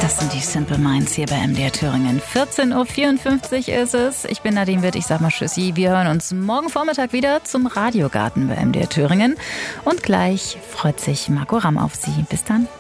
Das sind die Simple Minds hier bei MDR Thüringen. 14.54 Uhr ist es. Ich bin Nadine Witt, ich sag mal Tschüssi. Wir hören uns morgen Vormittag wieder zum Radiogarten bei MDR Thüringen. Und gleich freut sich Marco Ramm auf Sie. Bis dann.